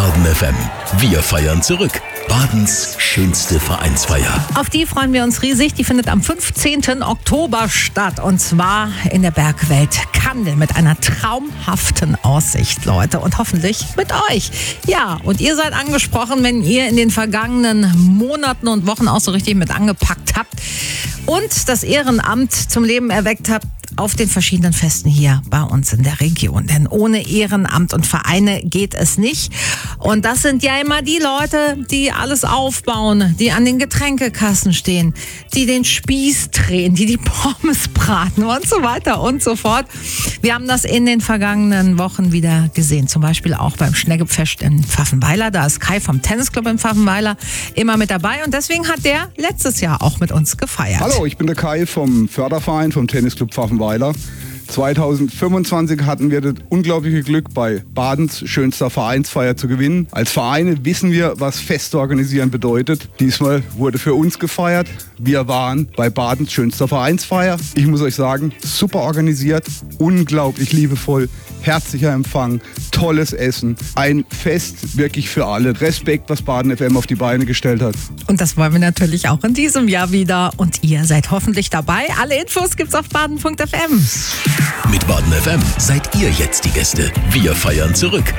Baden FM. Wir feiern zurück. Badens schönste Vereinsfeier. Auf die freuen wir uns riesig. Die findet am 15. Oktober statt. Und zwar in der Bergwelt Kandel mit einer traumhaften Aussicht, Leute. Und hoffentlich mit euch. Ja, und ihr seid angesprochen, wenn ihr in den vergangenen Monaten und Wochen auch so richtig mit angepackt habt und das Ehrenamt zum Leben erweckt habt auf den verschiedenen Festen hier bei uns in der Region. Denn ohne Ehrenamt und Vereine geht es nicht. Und das sind ja immer die Leute, die alles aufbauen, die an den Getränkekassen stehen, die den Spieß drehen, die Pommes braten und so weiter und so fort. Wir haben das in den vergangenen Wochen wieder gesehen. Zum Beispiel auch beim Schneggepfest in Pfaffenweiler. Da ist Kai vom Tennisclub in Pfaffenweiler immer mit dabei. Und deswegen hat der letztes Jahr auch mit uns gefeiert. Hallo, ich bin der Kai vom Förderverein vom Tennisclub Pfaffenweiler. 2025 hatten wir das unglaubliche Glück, bei Badens schönster Vereinsfeier zu gewinnen. Als Vereine wissen wir, was Feste organisieren bedeutet. Diesmal wurde für uns gefeiert. Wir waren bei Badens schönster Vereinsfeier. Ich muss euch sagen, super organisiert, unglaublich liebevoll, herzlicher Empfang, tolles Essen. Ein Fest wirklich für alle. Respekt, was Baden FM auf die Beine gestellt hat. Und das wollen wir natürlich auch in diesem Jahr wieder. Und ihr seid hoffentlich dabei. Alle Infos gibt's auf baden.fm. Mit Baden FM seid ihr jetzt die Gäste. Wir feiern zurück.